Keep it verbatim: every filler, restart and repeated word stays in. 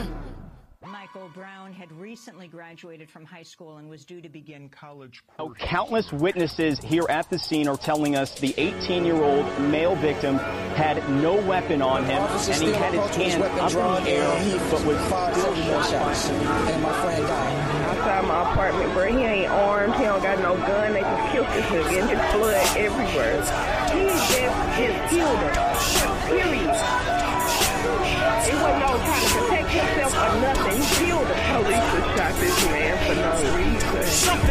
Run! Michael Brown had recently graduated from high school and was due to begin college courses. Countless witnesses here at the scene are telling us the eighteen-year-old male victim had no weapon on him, and he had his hands up in the air, but was still shot. And my friend died. Outside my apartment, bro, he ain't armed, he don't got no gun, they just killed this nigga, and his blood everywhere. He just, just killed him. Period. It wasn't no trying to protect himself or nothing. He killed the police and shot this man for no reason.